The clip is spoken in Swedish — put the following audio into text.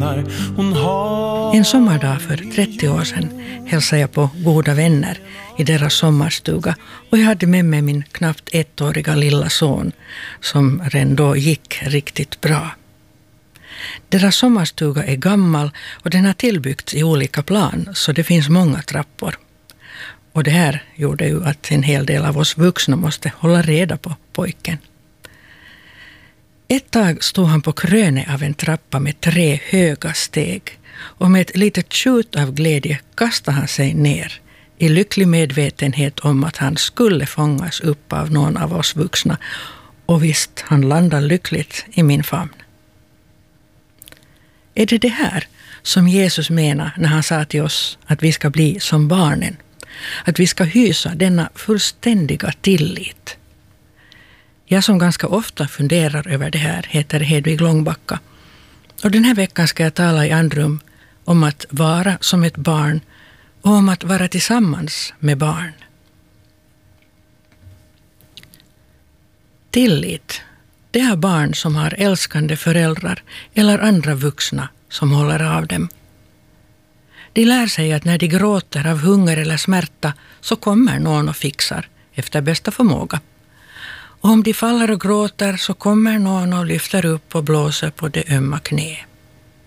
grannar hon har. En sommardag för 30 år sedan hälsade jag på goda vänner i deras sommarstuga och jag hade med mig min knappt 1-åriga lilla son som redan då gick riktigt bra. Deras sommarstuga är gammal och den har tillbyggts i olika plan så det finns många trappor. Och det här gjorde ju att en hel del av oss vuxna måste hålla reda på pojken. Ett tag stod han på krönet av en trappa med 3 höga steg och med ett litet tjut av glädje kastade han sig ner i lycklig medvetenhet om att han skulle fångas upp av någon av oss vuxna och visst, han landade lyckligt i min famn. Är det här som Jesus menar när han sa till oss att vi ska bli som barnen? Att vi ska hysa denna fullständiga tillit? Jag som ganska ofta funderar över det här heter Hedvig Långbacka. Och den här veckan ska jag tala i andrum om att vara som ett barn och om att vara tillsammans med barn. Tillit, det är barn som har älskande föräldrar eller andra vuxna som håller av dem. De lär sig att när de gråter av hunger eller smärta så kommer någon och fixar efter bästa förmåga. Och om de faller och gråter så kommer någon och lyfter upp och blåser på det ömma knä.